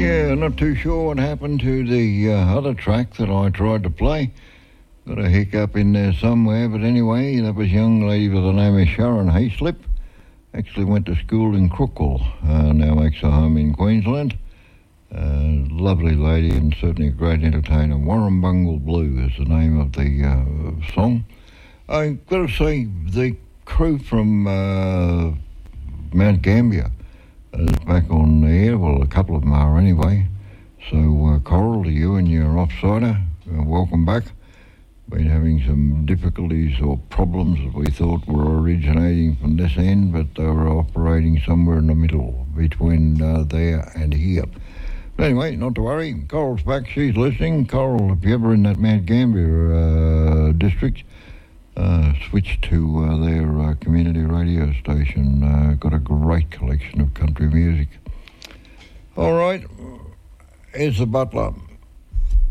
Yeah, not too sure what happened to the other track that I tried to play. Got a hiccup in there somewhere, but anyway, that was a young lady by the name of Sharon Hayslip. Actually went to school in Crookwell, now makes a home in Queensland. Lovely lady and certainly a great entertainer. Warrumbungle Blue is the name of the song. I've got to say, the crew from Mount Gambier is back on the air. Well, a couple of them are anyway. So, Coral, to you and your offsider, welcome back. Been having some difficulties or problems that we thought were originating from this end, but they were operating somewhere in the middle between there and here. But anyway, not to worry. Coral's back. She's listening. Coral, if you're ever in that Mount Gambier district, switch to their community radio station. Got a great collection of country music. All right, here's the Butler.